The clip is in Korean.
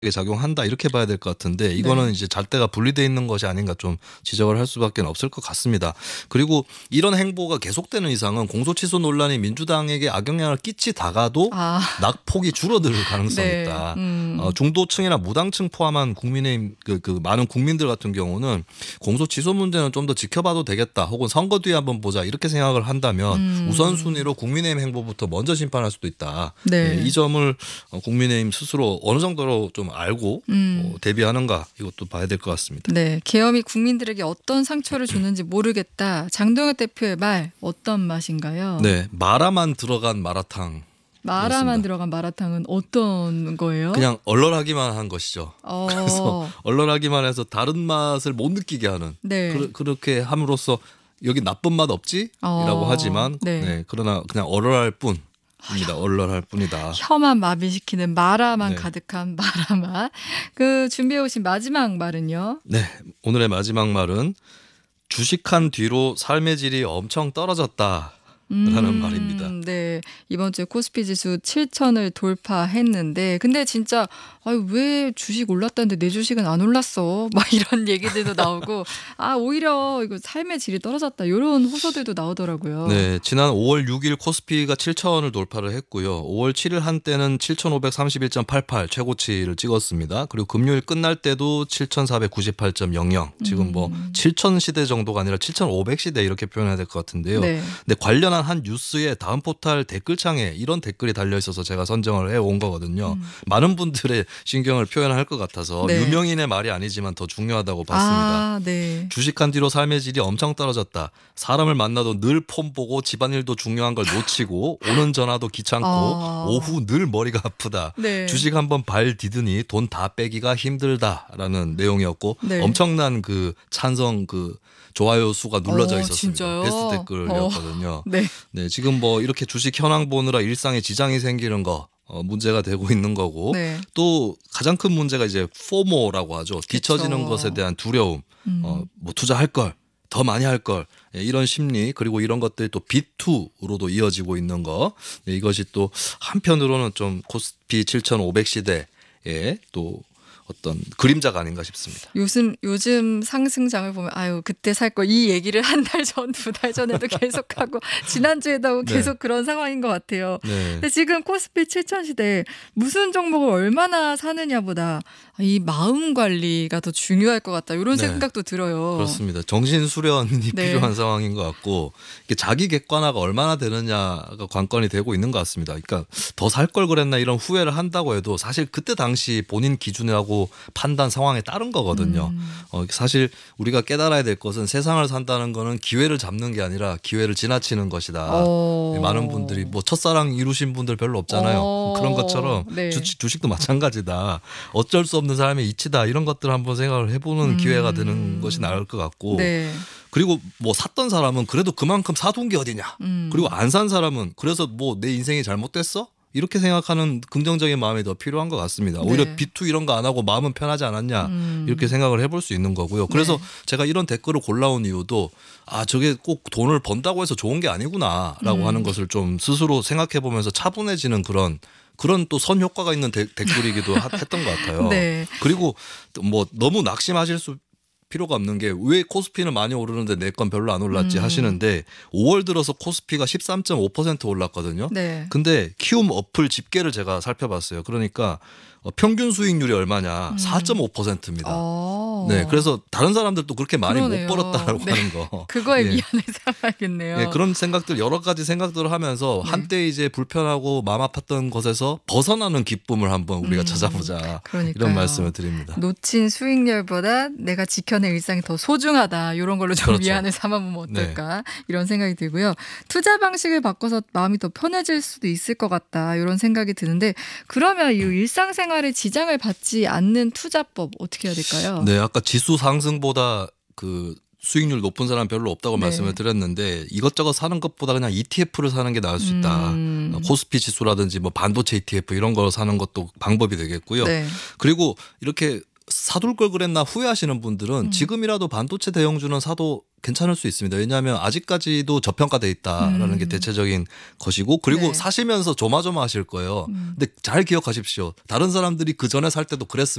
작용한다 이렇게 봐야 될 것 같은데 이거는 네. 이제 잣대가 분리되어 있는 것이 아닌가 좀 지적을 할 수밖에 없을 것 같습니다. 그리고 이런 행보가 계속되는 이상은 공소취소 논란이 민주당에게 악영향을 끼치다가도 아. 낙폭이 줄어들 가능성이 네. 있다. 중도층이나 무당층 포함한 국민의힘 그 많은 국민들 같은 경우는 공소취소 문제는 좀 더 지켜봐도 되겠다 혹은 선거 뒤에 한번 보자 이렇게 생각을 한다면 우선순위로 국민의힘 행보부터 먼저 심판할 수도 있다. 네. 이 점을 국민의힘 스스로 어느 정도로 좀 알고 대비하는가 이것도 봐야 될 것 같습니다. 네. 계엄이 국민들에게 어떤 상처를 줬는지 모르겠다. 장동혁 대표의 말 어떤 맛인가요? 네, 마라만 들어간 마라탕. 마라만 들어간 마라탕은 어떤 거예요? 그냥 얼얼하기만 한 것이죠. 어. 그래서 얼얼하기만 해서 다른 맛을 못 느끼게 하는 네. 그렇게 함으로써 여기 나쁜 맛 없지라고 하지만 네. 그러나 그냥 얼얼할 뿐입니다. 얼얼할 뿐이다. 혀만 마비시키는 마라만 네. 가득한 마라맛. 그 준비해 오신 마지막 말은요? 네, 오늘의 마지막 말은 주식한 뒤로 삶의 질이 엄청 떨어졌다. 라는 말입니다. 네. 이번 주에 코스피 지수 7,000을 돌파했는데 근데 진짜 아유 왜 주식 올랐다는데 내 주식은 안 올랐어. 막 이런 얘기들도 나오고 오히려 이거 삶의 질이 떨어졌다. 이런 호소들도 나오더라고요. 네, 지난 5월 6일 코스피가 7,000원을 돌파를 했고요. 5월 7일 한때는 7,531.88 최고치를 찍었습니다. 그리고 금요일 끝날 때도 7,498.00 지금 뭐 7,000 시대 정도가 아니라 7,500 시대 이렇게 표현해야 될 것 같은데요. 네. 근데 관련한 한 뉴스에 다음 포탈 댓글창에 이런 댓글이 달려 있어서 제가 선정을 해온 거거든요. 많은 분들의 신경을 표현할 것 같아서 네. 유명인의 말이 아니지만 더 중요하다고 봤습니다. 네. 주식한 뒤로 삶의 질이 엄청 떨어졌다. 사람을 만나도 늘 폰 보고 집안일도 중요한 걸 놓치고 오는 전화도 귀찮고 오후 늘 머리가 아프다. 네. 주식 한번 발 디드니 돈 다 빼기가 힘들다라는 내용이었고 네. 엄청난 그 찬성 그 좋아요 수가 눌러져 있었습니다. 진짜요? 베스트 댓글이었거든요. 네. 네, 지금 뭐 이렇게 주식 현황 보느라 일상에 지장이 생기는 거 문제가 되고 있는 거고 네. 또 가장 큰 문제가 이제 포모라고 하죠. 뒤처지는 것에 대한 두려움. 뭐 투자할 걸, 더 많이 할 걸. 이런 심리 그리고 이런 것들이 또 비투로도 이어지고 있는 거. 네, 이것이 또 한편으로는 좀 코스피 7,500 시대에 또 어떤 그림자가 아닌가 싶습니다. 요즘 상승장을 보면 그때 살 거 이 얘기를 한 달 전, 2달 전에도 계속하고 지난주에도 계속 그런 상황인 것 같아요. 네. 근데 지금 코스피 7,000 시대에 무슨 종목을 얼마나 사느냐보다 이 마음 관리가 더 중요할 것 같다. 이런 생각도 들어요. 그렇습니다. 정신 수련이 네. 필요한 상황인 것 같고 이게 자기 객관화가 얼마나 되느냐가 관건이 되고 있는 것 같습니다. 그러니까 더 살 걸 그랬나 이런 후회를 한다고 해도 사실 그때 당시 본인 기준하고 판단 상황에 따른 거거든요. 사실 우리가 깨달아야 될 것은 세상을 산다는 거는 기회를 잡는 게 아니라 기회를 지나치는 것이다. 많은 분들이 뭐 첫사랑 이루신 분들 별로 없잖아요. 그런 것처럼 네. 주식도 마찬가지다. 어쩔 수 없는 사람의 이치다. 이런 것들 한번 생각을 해보는 기회가 되는 것이 나을 것 같고 네. 그리고 뭐 샀던 사람은 그래도 그만큼 사둔 게 어디냐. 그리고 안 산 사람은 그래서 뭐 내 인생이 잘못됐어? 이렇게 생각하는 긍정적인 마음이 더 필요한 것 같습니다. 오히려 비투 이런 거 안 하고 마음은 편하지 않았냐 이렇게 생각을 해볼 수 있는 거고요. 그래서 제가 이런 댓글을 골라온 이유도 저게 꼭 돈을 번다고 해서 좋은 게 아니구나라고 하는 것을 좀 스스로 생각해 보면서 차분해지는 그런 또 선 효과가 있는 댓글이기도 했던 것 같아요. 네. 그리고 뭐 너무 낙심하실 필요가 없는 게 왜 코스피는 많이 오르는데 내 건 별로 안 올랐지 하시는데 5월 들어서 코스피가 13.5% 올랐거든요. 네. 근데 키움 어플 집계를 제가 살펴봤어요. 그러니까 평균 수익률이 얼마냐? 4.5%입니다. 네, 그래서 다른 사람들도 그렇게 많이 그러네요. 못 벌었다라고 하는 거. 그거에 미안해 삼아야겠네요. 그런 생각들 여러 가지 생각들을 하면서 한때 이제 불편하고 마음 아팠던 것에서 벗어나는 기쁨을 한번 우리가 찾아보자. 그러니까요. 이런 말씀을 드립니다. 놓친 수익률보다 내가 지켜낸 일상이 더 소중하다. 이런 걸로 좀 그렇죠. 미안을 삼아보면 어떨까. 이런 생각이 들고요. 투자 방식을 바꿔서 마음이 더 편해질 수도 있을 것 같다. 이런 생각이 드는데 그러면 이 일상생활에 지장을 받지 않는 투자법 어떻게 해야 될까요? 네, 아까 지수 상승보다 그 수익률 높은 사람 별로 없다고 네. 말씀을 드렸는데 이것저것 사는 것보다 그냥 ETF를 사는 게 나을 수 있다. 코스피 지수라든지 뭐 반도체 ETF 이런 거 사는 것도 방법이 되겠고요. 네. 그리고 이렇게 사둘 걸 그랬나 후회하시는 분들은 지금이라도 반도체 대형주는 사도 괜찮을 수 있습니다. 왜냐하면 아직까지도 저평가돼 있다라는 게 대체적인 것이고 그리고 네. 사시면서 조마조마하실 거예요. 근데 잘 기억하십시오. 다른 사람들이 그 전에 살 때도 그랬습니다.